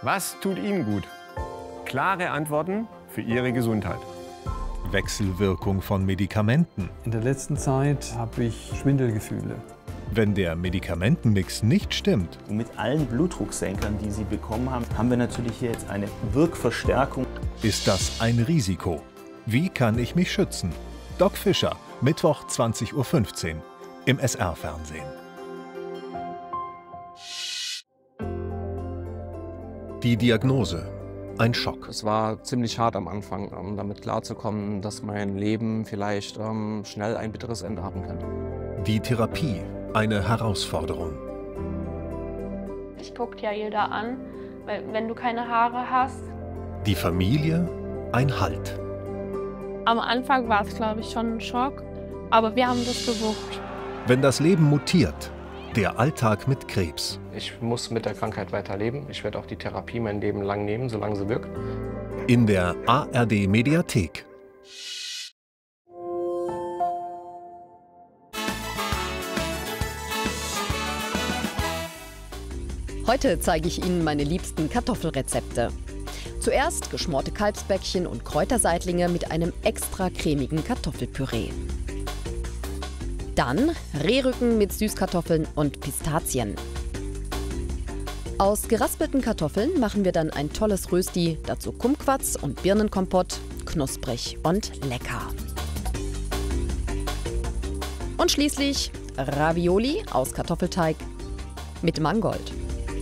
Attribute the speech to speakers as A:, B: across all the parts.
A: Was tut Ihnen gut? Klare Antworten für Ihre Gesundheit.
B: Wechselwirkung von Medikamenten.
C: In der letzten Zeit habe ich Schwindelgefühle.
B: Wenn der Medikamentenmix nicht stimmt.
D: Mit allen Blutdrucksenkern, die Sie bekommen haben, haben wir natürlich hier jetzt eine Wirkverstärkung.
B: Ist das ein Risiko? Wie kann ich mich schützen? Doc Fischer, Mittwoch 20:15 Uhr im SR-Fernsehen. Die Diagnose. Ein Schock.
E: Es war ziemlich hart am Anfang, damit klarzukommen, dass mein Leben vielleicht schnell ein bitteres Ende haben kann.
B: Die Therapie. Eine Herausforderung.
F: Ich gucke ja jeder an, weil wenn du keine Haare hast.
B: Die Familie. Ein Halt.
F: Am Anfang war es, glaube ich, schon ein Schock, aber wir haben das gewuppt.
B: Wenn das Leben mutiert. Der Alltag mit Krebs.
E: Ich muss mit der Krankheit weiterleben. Ich werde auch die Therapie mein Leben lang nehmen, solange sie wirkt.
B: In der ARD Mediathek.
G: Heute zeige ich Ihnen meine liebsten Kartoffelrezepte. Zuerst geschmorte Kalbsbäckchen und Kräuterseitlinge mit einem extra cremigen Kartoffelpüree. Dann Rehrücken mit Süßkartoffeln und Pistazien. Aus geraspelten Kartoffeln machen wir dann ein tolles Rösti, dazu Kumquats und Birnenkompott, knusprig und lecker. Und schließlich Ravioli aus Kartoffelteig mit Mangold.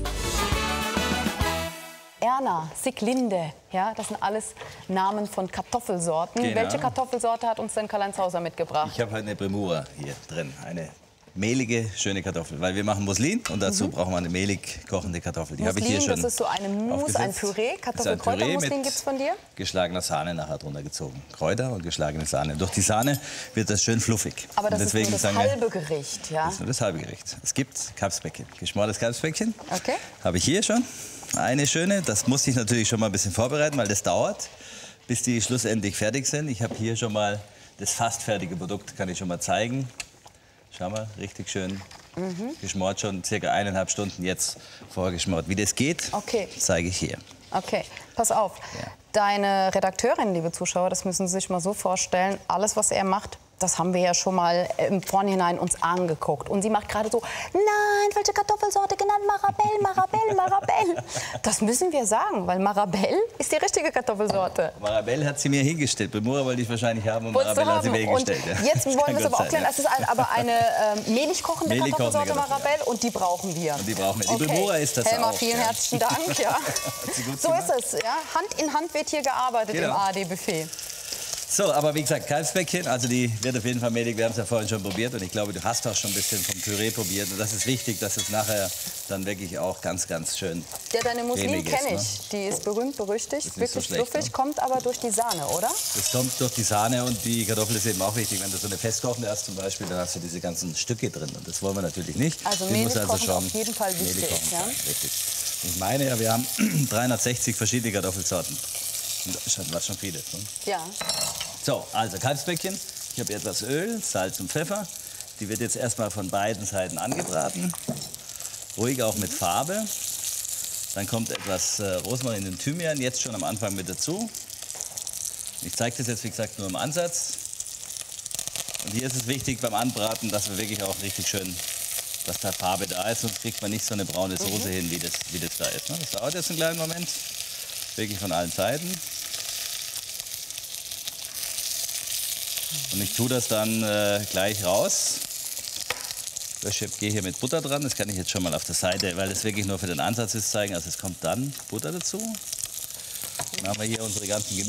H: Erna, Sieglinde, ja, das sind alles Namen von Kartoffelsorten.
I: Genau.
H: Welche Kartoffelsorte hat uns denn Karl-Heinz Hauser mitgebracht?
I: Ich habe heute eine Brimura hier drin, eine mehlige, schöne Kartoffel, weil wir machen Muslin und dazu brauchen wir eine mehlig kochende Kartoffel. Die habe ich hier schon.
H: Das ist so eine Mousse, ein Püree, Kartoffelkräutermuslin gibt es von dir?
I: Geschlagener Sahne nachher drunter gezogen. Kräuter und geschlagene Sahne. Durch die Sahne wird das schön fluffig.
H: Aber das ist nur das
I: sagen wir,
H: halbe Gericht, ja?
I: Das ist nur das halbe Gericht. Es gibt Kalbsbäckchen, geschmortes Kalbsbäckchen.
H: Okay.
I: Habe ich hier schon. Eine schöne, das musste ich natürlich schon mal ein bisschen vorbereiten, weil das dauert, bis die schlussendlich fertig sind. Ich habe hier schon mal das fast fertige Produkt, kann ich schon mal zeigen. Schau mal, richtig schön geschmort, schon circa 1,5 Stunden jetzt vorgeschmort. Wie das geht, zeige ich hier.
H: Okay, pass auf.
I: Ja.
H: Deine Redakteurin, liebe Zuschauer, das müssen Sie sich mal so vorstellen, alles, was er macht, das haben wir ja schon mal im Vornhinein uns angeguckt. Und sie macht gerade so, nein, welche Kartoffelsorte genannt? Marabelle, Marabelle, Marabelle. Das müssen wir sagen, weil Marabelle ist die richtige Kartoffelsorte.
I: Marabelle hat sie mir hingestellt. Brimura wollte ich wahrscheinlich haben und Marabelle hat sie mir hingestellt.
H: Und jetzt wollen wir es aber auch klären. Es ist aber eine mehlig kochende Kartoffelsorte Marabelle und die brauchen wir.
I: Und die brauchen wir. Die Brimura ist das
H: Helma,
I: auch.
H: vielen herzlichen Dank. Ja. So ist es. Ja. Hand in Hand wird hier gearbeitet im ARD-Buffet.
I: So, aber wie gesagt, Kalbsbäckchen, also die wird auf jeden Fall mehlig. Wir haben es ja vorhin schon probiert und ich glaube, du hast auch schon ein bisschen vom Püree probiert. Und das ist wichtig, dass es nachher dann wirklich auch ganz, ganz schön
H: Ja, deine Muslin kenne ich.
I: Ne?
H: Die ist berühmt, berüchtigt, wirklich
I: so schlecht,
H: fluffig,
I: ne?
H: kommt aber durch die Sahne, oder?
I: Das kommt durch die Sahne und die Kartoffel ist eben auch wichtig. Wenn du so eine festkochende hast zum Beispiel, dann hast du diese ganzen Stücke drin und das wollen wir natürlich nicht.
H: Also mehlig kochen auf jeden Fall wichtig. Ja?
I: Richtig. Ich meine ja, wir haben 360 verschiedene Kartoffelsorten. Was schon viele. Ne?
H: Ja.
I: So, also Kalbsbäckchen. Ich habe etwas Öl, Salz und Pfeffer. Die wird jetzt erstmal von beiden Seiten angebraten. Ruhig auch mit Farbe. Dann kommt etwas Rosmarin und Thymian jetzt schon am Anfang mit dazu. Ich zeige das jetzt, wie gesagt, nur im Ansatz. Und hier ist es wichtig beim Anbraten, dass wir wirklich auch richtig schön, dass da Farbe da ist. Sonst kriegt man nicht so eine braune Soße hin, wie das da ist. Ne? Das dauert jetzt einen kleinen Moment. Wirklich von allen Seiten. Und ich tue das dann gleich raus. Ich gehe hier mit Butter dran. Das kann ich jetzt schon mal auf der Seite, weil das wirklich nur für den Ansatz ist, zeigen. Also es kommt dann Butter dazu. Dann haben wir hier unsere ganzen Gemüse.